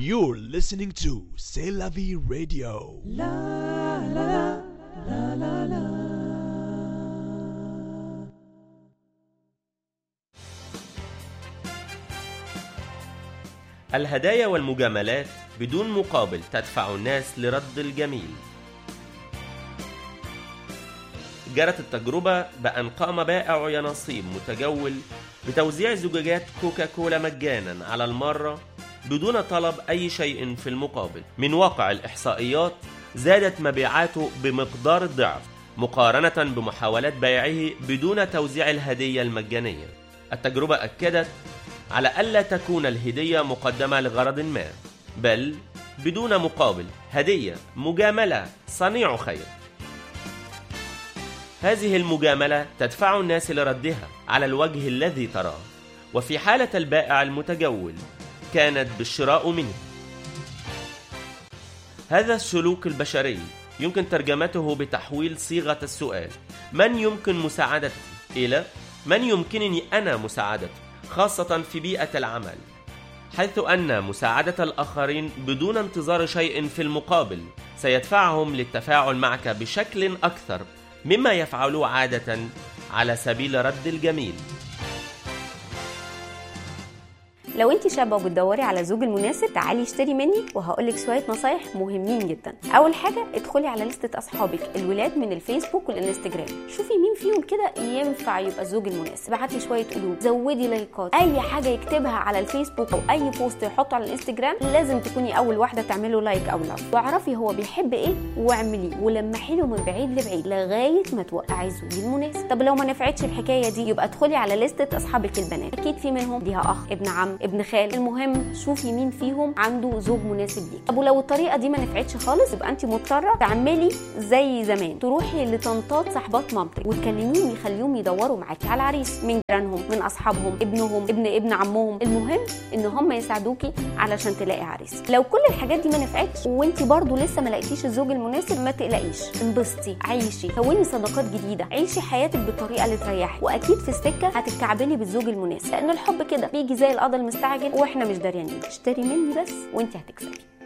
You're listening to C'est la vie radio. La la la la la. الهدايا والمجاملات بدون مقابل تدفع الناس لرد الجميل. جرت التجربة بأن قام بائع يناصيب متجول بتوزيع زجاجات كوكاكولا مجانا على المرة بدون طلب أي شيء في المقابل. من واقع الإحصائيات زادت مبيعاته بمقدار الضعف مقارنة بمحاولات بيعه بدون توزيع الهدية المجانية. التجربة أكدت على ألا تكون الهدية مقدمة لغرض ما، بل بدون مقابل، هدية، مجاملة، صنيع خير. هذه المجاملة تدفع الناس لردها على الوجه الذي تراه، وفي حالة البائع المتجول كانت بالشراء منه. هذا السلوك البشري يمكن ترجمته بتحويل صيغة السؤال من يمكن مساعدتي إلى من يمكنني أنا مساعدته، خاصة في بيئة العمل، حيث أن مساعدة الآخرين بدون انتظار شيء في المقابل سيدفعهم للتفاعل معك بشكل أكثر مما يفعلوه عادة على سبيل رد الجميل. لو انت شابه وبتدوري على الزوج المناسب، تعالي اشتري مني وهقولك شويه نصايح مهمين جدا. اول حاجه، ادخلي على لستة اصحابك الولاد من الفيسبوك والانستجرام، شوفي مين فيهم كده ينفع يبقى الزوج المناسب، ابعتي شويه قلوب، زودي لايكات، اي حاجه يكتبها على الفيسبوك او اي بوست يحطه على الانستجرام لازم تكوني اول واحده تعمله لايك او لاف، واعرفي هو بيحب ايه واعمليه ولمحي له من بعيد لبعيد لغايه ما توقعي الزوج المناسب. طب لو ما نفعتش الحكايه دي، يبقى ادخلي على لستة اصحابك البنات، اكيد في منهم ليها اخ، ابن عم، ابن خال، المهم شوفي مين فيهم عنده زوج مناسب ليك. طب ولو الطريقه دي ما نفعتش خالص، يبقى انت مضطره تعملي زي زمان، تروحي لطنطات صاحبات مامتك وتكلميهم يخليهم يدوروا معاكي على عريس من جيرانهم، من اصحابهم، ابنهم، ابن عمهم، المهم ان هم يساعدوكي علشان تلاقي عريس. لو كل الحاجات دي ما نفعتش وانت برضو لسه ما لقيتيش الزوج المناسب، ما تقلقيش، انبسطي، عيشي، كوني صداقات جديده، عيشي حياتك بالطريقه اللي تريحك، واكيد في السكه هتتكعبلي بالزوج المناسب، لان الحب كده بيجي زي القضا المستعجل واحنا مش داريانين. اشتري مني بس وانت هتكسبي.